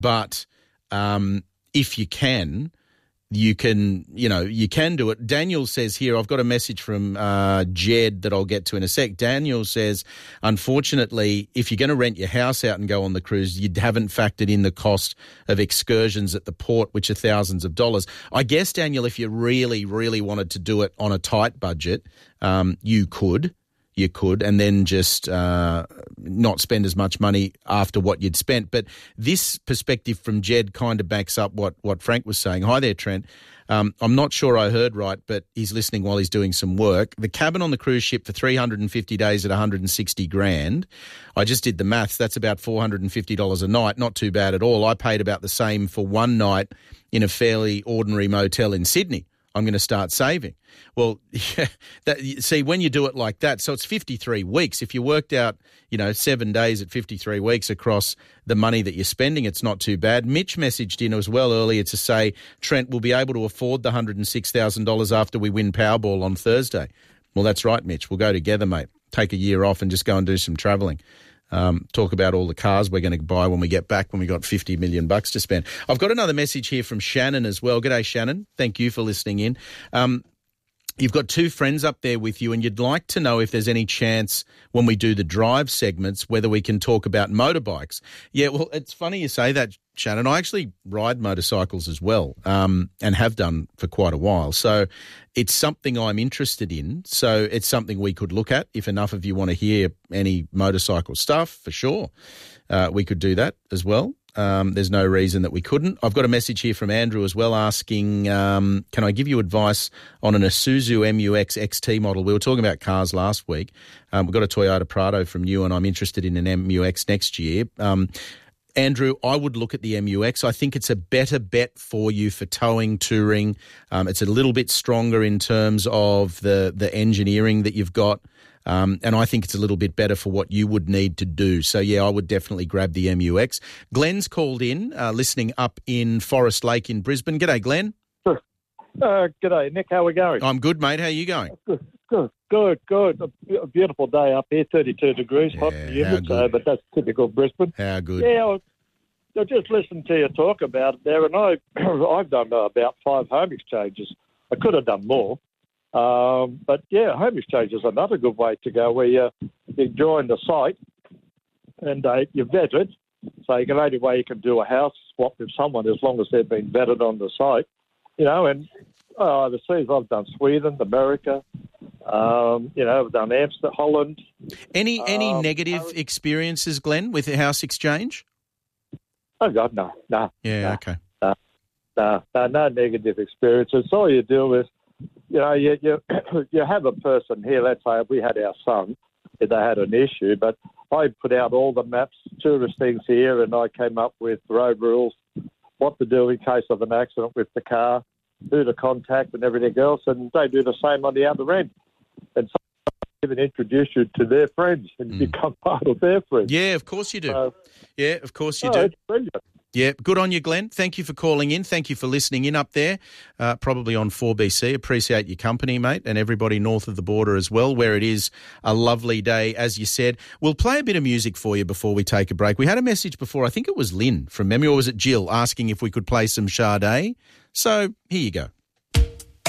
But if you can do it. Daniel says here, I've got a message from Jed that I'll get to in a sec. Daniel says, unfortunately, if you're going to rent your house out and go on the cruise, you haven't factored in the cost of excursions at the port, which are thousands of dollars. I guess, Daniel, if you really, really wanted to do it on a tight budget, you could, and then just not spend as much money after what you'd spent. But this perspective from Jed kind of backs up what Frank was saying. Hi there, Trent. I'm not sure I heard right, but he's listening while he's doing some work. The cabin on the cruise ship for 350 days at $160,000. I just did the maths. That's about $450 a night. Not too bad at all. I paid about the same for one night in a fairly ordinary motel in Sydney. I'm going to start saving. Well, see, when you do it like that, so it's 53 weeks. If you worked out, 7 days at 53 weeks across the money that you're spending, it's not too bad. Mitch messaged in as well earlier to say, Trent will be able to afford the $106,000 after we win Powerball on Thursday. Well, that's right, Mitch. We'll go together, mate. Take a year off and just go and do some travelling. Talk about all the cars we're going to buy when we get back, when we got $50 million to spend. I've got another message here from Shannon as well. G'day, Shannon. Thank you for listening in. You've got two friends up there with you, and you'd like to know if there's any chance when we do the drive segments whether we can talk about motorbikes. Yeah, well, it's funny you say that, Shannon. I actually ride motorcycles as well, and have done for quite a while. So it's something I'm interested in. So it's something we could look at if enough of you want to hear any motorcycle stuff, for sure. We could do that as well. There's no reason that we couldn't. I've got a message here from Andrew as well asking, can I give you advice on an Isuzu MU-X XT model? We were talking about cars last week. We've got a Toyota Prado from you, and I'm interested in an MU-X next year. Andrew, I would look at the MU-X. I think it's a better bet for you for towing, touring. It's a little bit stronger in terms of the engineering that you've got. And I think it's a little bit better for what you would need to do. So, yeah, I would definitely grab the MU-X. Glenn's called in, listening up in Forest Lake in Brisbane. G'day, Glenn. G'day, Nick. How are we going? I'm good, mate. How are you going? Good. A beautiful day up here, 32 degrees, hot and humid, but that's typical Brisbane. How good? Yeah, I just listened to you talk about it there, and I've done about 5 home exchanges. I could have done more. But, yeah, home exchange is another good way to go where you join the site and you vet it. So the only way you can do a house swap with someone as long as they've been vetted on the site, and overseas I've done Sweden, America, I've done Amsterdam, Holland. Any negative experiences, Glenn, with the house exchange? Oh, God, no. Yeah, okay. No negative experiences. All you do is, you have a person here, let's say we had our son, if they had an issue, but I put out all the maps, tourist things here, and I came up with road rules, what to do in case of an accident with the car, who to contact and everything else, and they do the same on the other end. And so even introduce you to their friends and become part of their friends. Yeah, of course you do. Do. It's brilliant. Yeah, good on you, Glenn. Thank you for calling in. Thank you for listening in up there, probably on 4BC. Appreciate your company, mate, and everybody north of the border as well, where it is a lovely day, as you said. We'll play a bit of music for you before we take a break. We had a message before, I think it was Lynn from memory, or was it Jill, asking if we could play some Sade. So here you go.